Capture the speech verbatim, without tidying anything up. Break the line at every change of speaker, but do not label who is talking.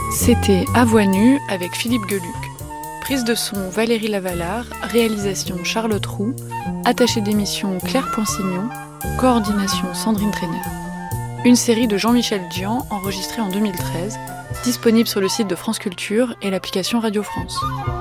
C'était À Voix nue avec Philippe Geluc. Prise de son Valérie Lavalard, réalisation Charlotte Roux, attachée d'émission Claire Poinsignon, coordination Sandrine Trainer. Une série de Jean-Michel Dian enregistrée en deux mille treize, disponible sur le site de France Culture et l'application Radio France.